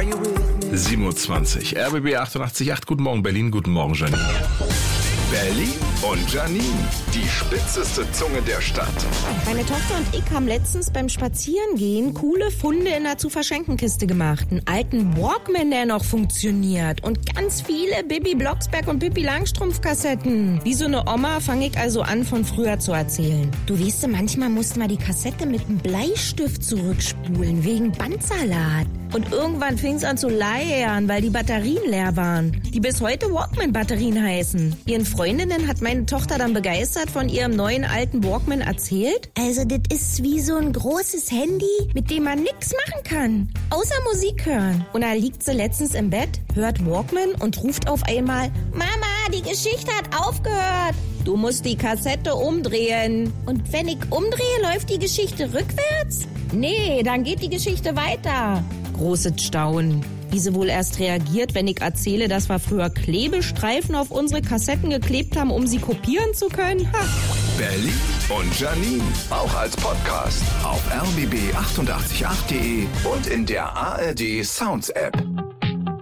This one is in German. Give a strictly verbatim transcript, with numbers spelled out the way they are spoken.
sieben Uhr zwanzig. R B B achtundachtzig Komma acht. Guten Morgen Berlin, guten Morgen Janine. Berlin und Janine, die spitzeste Zunge der Stadt. Meine Tochter und ich haben letztens beim Spazierengehen coole Funde in der Zu-Verschenken-Kiste gemacht. Einen alten Walkman, der noch funktioniert. Und ganz viele Bibi Blocksberg und Pippi Langstrumpf-Kassetten. Wie so eine Oma fange ich also an, von früher zu erzählen. Du weißt, manchmal mussten wir die Kassette mit einem Bleistift zurückspulen, wegen Bandsalat. Und irgendwann fing es an zu leiern, weil die Batterien leer waren. Die bis heute Walkman-Batterien heißen. Ihren Freundinnen hat meine Tochter dann begeistert von ihrem neuen alten Walkman erzählt. Also das ist wie so ein großes Handy, mit dem man nichts machen kann. Außer Musik hören. Und da liegt sie letztens im Bett, hört Walkman und ruft auf einmal: Mama, die Geschichte hat aufgehört. Du musst die Kassette umdrehen. Und wenn ich umdrehe, läuft die Geschichte rückwärts? Nee, dann geht die Geschichte weiter. Großes Staunen. Wie sie wohl erst reagiert, wenn ich erzähle, dass wir früher Klebestreifen auf unsere Kassetten geklebt haben, um sie kopieren zu können. Ha. Berlin und Janine, auch als Podcast auf r b b achtundachtzig Komma acht punkt de und in der A R D Sounds App.